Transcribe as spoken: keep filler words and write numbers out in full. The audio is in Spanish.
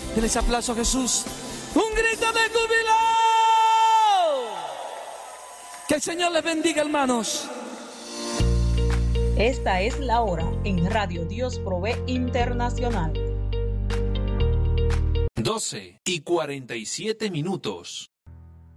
Denle ese aplauso a Jesús. Un grito de júbilo. Que el Señor les bendiga, hermanos. Esta es la hora en Radio Dios Provee Internacional. doce y cuarenta y siete minutos.